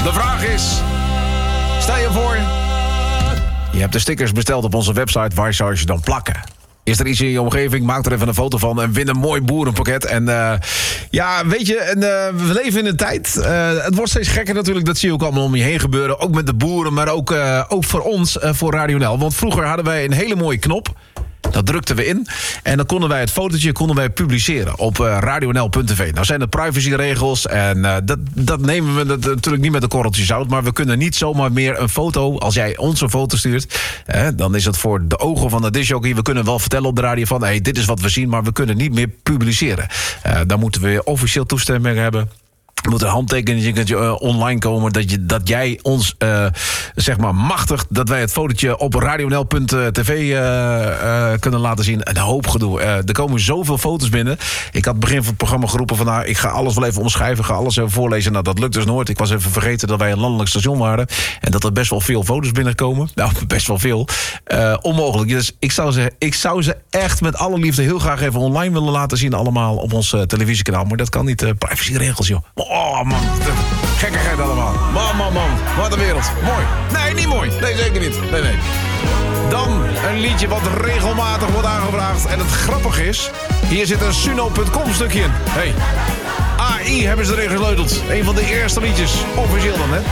De vraag is... Stel je voor... Je hebt de stickers besteld op onze website. Waar zou je ze dan plakken? Is er iets in je omgeving? Maak er even een foto van en win een mooi boerenpakket. En weet je, we leven in een tijd. Het wordt steeds gekker natuurlijk. Dat zie je ook allemaal om je heen gebeuren. Ook met de boeren, maar ook voor ons, voor Radio NL. Want vroeger hadden wij een hele mooie knop. Dat drukten we in. En dan konden wij het fotootje publiceren op radionl.tv. Nou zijn er privacyregels. En dat nemen we natuurlijk niet met een korreltje zout. Maar we kunnen niet zomaar meer een foto... Als jij ons een foto stuurt... dan is het voor de ogen van de discjockey. We kunnen wel vertellen op de radio van... Hey, dit is wat we zien, maar we kunnen niet meer publiceren. Dan moeten we officieel toestemming hebben... Er moet een handtekeningetje online komen dat jij ons machtigt... dat wij het fotootje op radionl.tv kunnen laten zien. Een hoop gedoe. Er komen zoveel foto's binnen. Ik had begin van het programma geroepen van... ik ga alles wel even omschrijven, ga alles even voorlezen. Nou, dat lukt dus nooit. Ik was even vergeten dat wij een landelijk station waren... en dat er best wel veel foto's binnenkomen. Nou, best wel veel. Onmogelijk. Dus ik zou ze echt met alle liefde heel graag even online willen laten zien... allemaal op ons televisiekanaal. Maar dat kan niet. Privacyregels, joh. Oh, man. Gekkigheid allemaal. Man. Wat een wereld. Mooi. Nee, niet mooi. Nee, zeker niet. Nee. Dan een liedje wat regelmatig wordt aangevraagd. En het grappige is, hier zit een Suno.com stukje in. Hey. AI hebben ze erin gesleuteld. Een van de eerste liedjes. Officieel dan, hè.